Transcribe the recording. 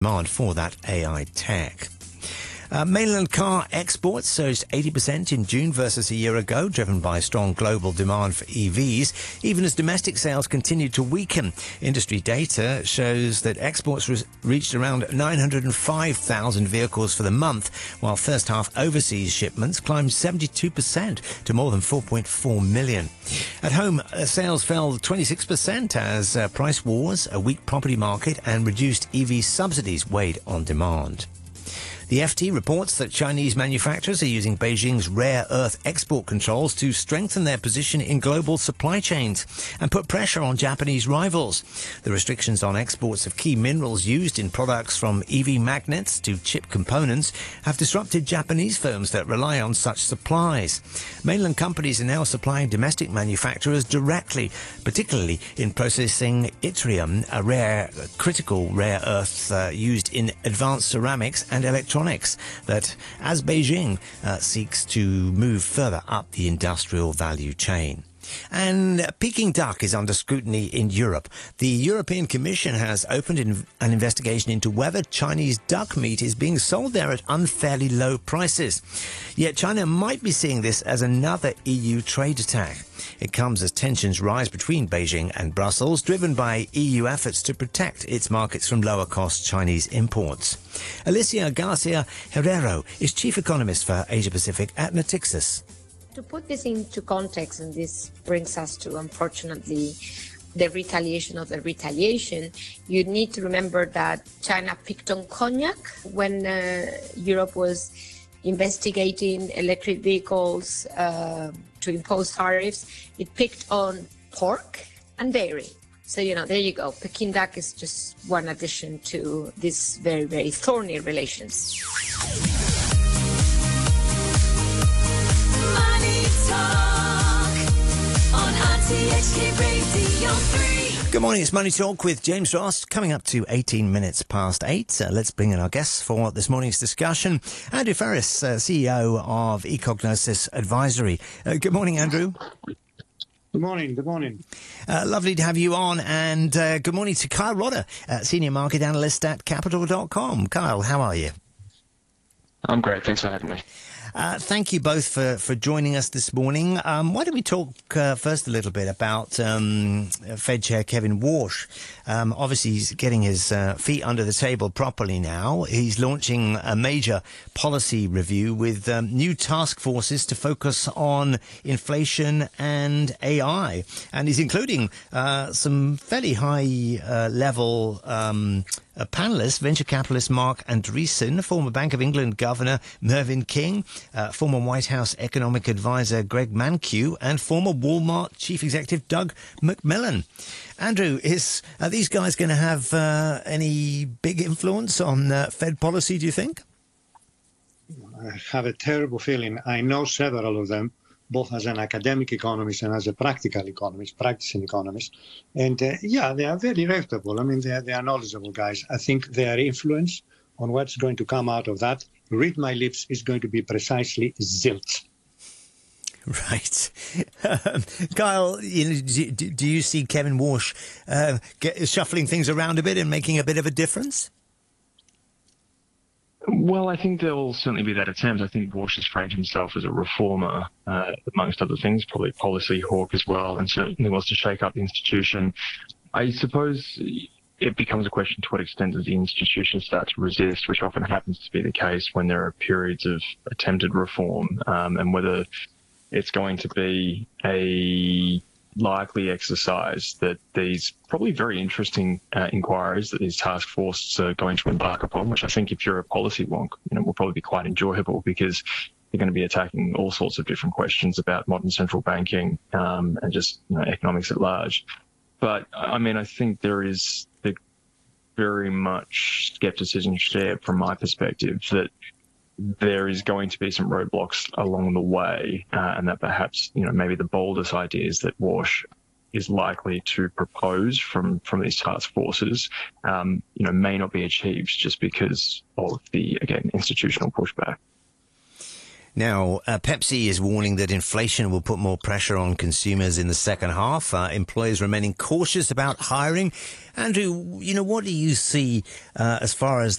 demand for that AI tech. Mainland car exports surged 80% in June versus a year ago, driven by strong global demand for EVs, even as domestic sales continued to weaken. Industry data shows that exports reached around 905,000 vehicles for the month, while first half overseas shipments climbed 72% to more than 4.4 million. At home, sales fell 26% as price wars, a weak property market, and reduced EV subsidies weighed on demand. The FT reports that Chinese manufacturers are using Beijing's rare earth export controls to strengthen their position in global supply chains and put pressure on Japanese rivals. The restrictions on exports of key minerals used in products from EV magnets to chip components have disrupted Japanese firms that rely on such supplies. Mainland companies are now supplying domestic manufacturers directly, particularly in processing yttrium, a critical rare earth used in advanced ceramics and electronics, that as Beijing seeks to move further up the industrial value chain. And Peking duck is under scrutiny in Europe. The European Commission has opened an investigation into whether Chinese duck meat is being sold there at unfairly low prices. Yet China might be seeing this as another EU trade attack. It comes as tensions rise between Beijing and Brussels, driven by EU efforts to protect its markets from lower-cost Chinese imports. Alicia Garcia Herrero is chief economist for Asia-Pacific at Natixis. To put this into context, and this brings us to, unfortunately, the retaliation of the retaliation, you need to remember that China picked on cognac when Europe was investigating electric vehicles to impose tariffs. It picked on pork and dairy. So, there you go. Peking duck is just one addition to these very, very thorny relations. Good morning, it's Money Talk with James Ross, coming up to 18 minutes past 8. Let's bring in our guests for this morning's discussion. Andrew Ferris, CEO of Ecognosis Advisory. Good morning, Andrew. Good morning. Good morning. Lovely to have you on. And good morning to Kyle Rodder, Senior Market Analyst at Capital.com. Kyle, how are you? I'm great. Thanks for having me. Thank you both for joining us this morning. Why don't we talk first a little bit about Fed Chair Kevin Warsh. Obviously, he's getting his feet under the table properly now. He's launching a major policy review with new task forces to focus on inflation and AI. And he's including some fairly high-level panelists, venture capitalist Mark Andreessen, former Bank of England Governor Mervyn King, former White House economic advisor Greg Mankiw, and former Walmart chief executive Doug McMillon. Andrew, are these guys going to have any big influence on Fed policy, do you think? I have a terrible feeling. I know several of them, both as an academic economist and as a practical economist, practicing economist. And they are very reputable. I mean, they are knowledgeable guys. I think their influence on what's going to come out of that, read my lips, is going to be precisely zilch. Right. Kyle, do you see Kevin Warsh shuffling things around a bit and making a bit of a difference? Well, I think there will certainly be that attempt. I think Warsh has framed himself as a reformer, amongst other things, probably policy hawk as well, and certainly wants to shake up the institution. I suppose it becomes a question to what extent does the institution start to resist, which often happens to be the case when there are periods of attempted reform, and whether it's going to be a likely exercise that these probably very interesting inquiries that these task forces are going to embark upon, which I think if you're a policy wonk, will probably be quite enjoyable, because you're going to be attacking all sorts of different questions about modern central banking and just economics at large. But I mean, I think there is very much skepticism shared from my perspective that there is going to be some roadblocks along the way, and that perhaps, maybe the boldest ideas that Warsh is likely to propose from these task forces, may not be achieved just because of the, again, institutional pushback. Now, Pepsi is warning that inflation will put more pressure on consumers in the second half. Employers remaining cautious about hiring. Andrew, what do you see as far as